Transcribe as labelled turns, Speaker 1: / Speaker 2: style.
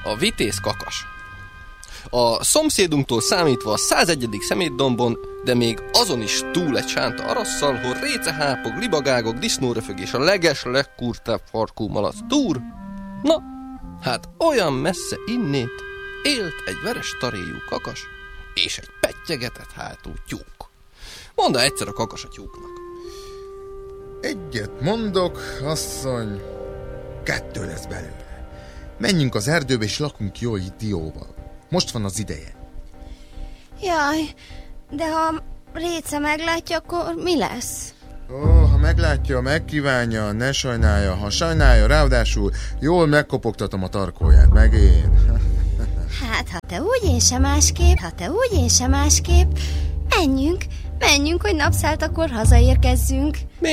Speaker 1: A vitéz kakas. A szomszédunktól számítva a 101. szemétdombon, de még azon is túl egy sánta arasszal, hol récehápok, libagágok, disznóröfög és a legkurtább farkú malac túr. Na, hát olyan messze innét élt egy veres taréjú kakas és egy pettyegetett hátú tyúk. Mondta egyszer a kakas a tyúknak.
Speaker 2: Egyet mondok, asszony, 2 lesz belőle. Menjünk az erdőbe és lakunk jó dióval. Most van az ideje.
Speaker 3: Jaj, de ha Réce meglátja, akkor mi lesz?
Speaker 2: Ha meglátja, megkívánja, ne sajnálja. Ha sajnálja, ráadásul jól megkopogtatom a tarkóját, meg én.
Speaker 3: Hát, ha te úgy, én sem másképp. Menjünk, hogy napszáltakor hazaérkezzünk.